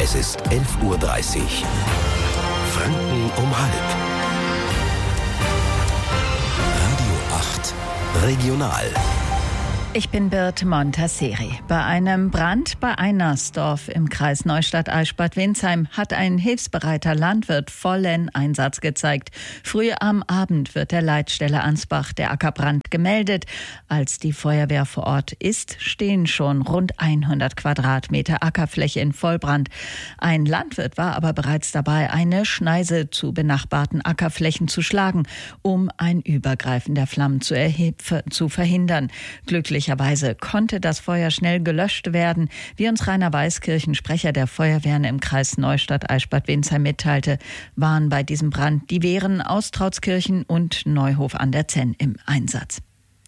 Es ist 11:30 Uhr. Franken um halb. Radio 8 Regional. Ich bin Birte Montasseri. Bei einem Brand bei Einersdorf im Kreis Neustadt-Eichstätt-Winsheim hat ein hilfsbereiter Landwirt vollen Einsatz gezeigt. Früh am Abend wird der Leitstelle Ansbach der Ackerbrand gemeldet. Als die Feuerwehr vor Ort ist, stehen schon rund 100 Quadratmeter Ackerfläche in Vollbrand. Ein Landwirt war aber bereits dabei, eine Schneise zu benachbarten Ackerflächen zu schlagen, um ein Übergreifen der Flammen zu verhindern. Glücklicherweise konnte das Feuer schnell gelöscht werden, wie uns Rainer Weiskirchen, Sprecher der Feuerwehren im Kreis Neustadt-Eichstätt-Winsheim, mitteilte, waren bei diesem Brand die Wehren aus Trautskirchen und Neuhof an der Zenn im Einsatz.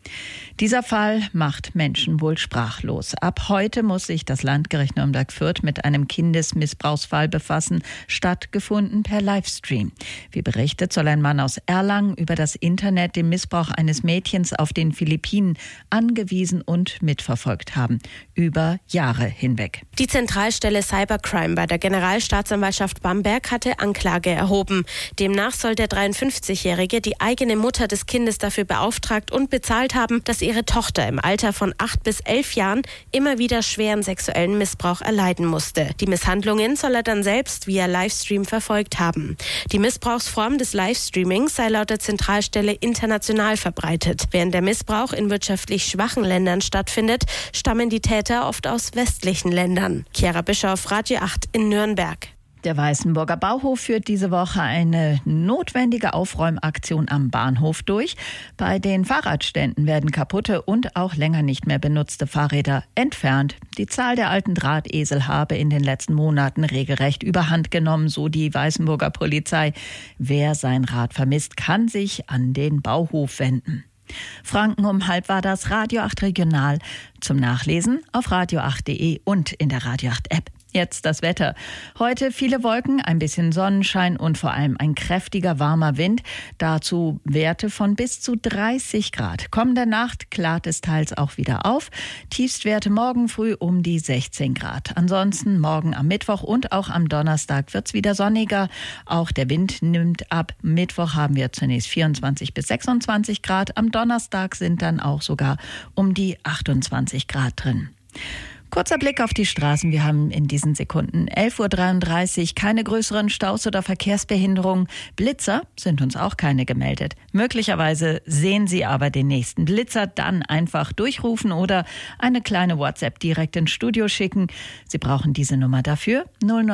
Dieser Fall macht Menschen wohl sprachlos. Ab heute muss sich das Landgericht Nürnberg-Fürth mit einem Kindesmissbrauchsfall befassen, stattgefunden per Livestream. Wie berichtet, soll ein Mann aus Erlangen über das Internet den Missbrauch eines Mädchens auf den Philippinen angewiesen und mitverfolgt haben. Über Jahre hinweg. Die Zentralstelle Cybercrime bei der Generalstaatsanwaltschaft Bamberg hatte Anklage erhoben. Demnach soll der 53-Jährige die eigene Mutter des Kindes dafür beauftragt und bezahlt haben, dass ihre Tochter im Alter von 8 bis 11 Jahren immer wieder schweren sexuellen Missbrauch erleiden musste. Die Misshandlungen soll er dann selbst via Livestream verfolgt haben. Die Missbrauchsform des Livestreamings sei laut der Zentralstelle international verbreitet. Während der Missbrauch in wirtschaftlich schwachen Ländern stattfindet, stammen die Täter oft aus westlichen Ländern. Chiara Bischoff, Radio 8 in Nürnberg. Der Weißenburger Bauhof führt diese Woche eine notwendige Aufräumaktion am Bahnhof durch. Bei den Fahrradständen werden kaputte und auch länger nicht mehr benutzte Fahrräder entfernt. Die Zahl der alten Drahtesel habe in den letzten Monaten regelrecht überhand genommen, so die Weißenburger Polizei. Wer sein Rad vermisst, kann sich an den Bauhof wenden. Franken um halb war das Radio 8 Regional. Zum Nachlesen auf radio8.de und in der Radio 8 App. Jetzt das Wetter. Heute viele Wolken, ein bisschen Sonnenschein und vor allem ein kräftiger, warmer Wind. Dazu Werte von bis zu 30 Grad. Kommende Nacht klart es teils auch wieder auf. Tiefstwerte morgen früh um die 16 Grad. Ansonsten morgen am Mittwoch und auch am Donnerstag wird es wieder sonniger. Auch der Wind nimmt ab. Mittwoch haben wir zunächst 24 bis 26 Grad. Am Donnerstag sind dann auch sogar um die 28 Grad drin. Kurzer Blick auf die Straßen. Wir haben in diesen Sekunden 11:33 Uhr, keine größeren Staus oder Verkehrsbehinderungen. Blitzer sind uns auch keine gemeldet. Möglicherweise sehen Sie aber den nächsten Blitzer, dann einfach durchrufen oder eine kleine WhatsApp direkt ins Studio schicken. Sie brauchen diese Nummer dafür,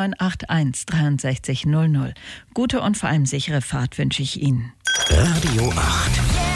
0981 63 00. Gute und vor allem sichere Fahrt wünsche ich Ihnen. Radio 8.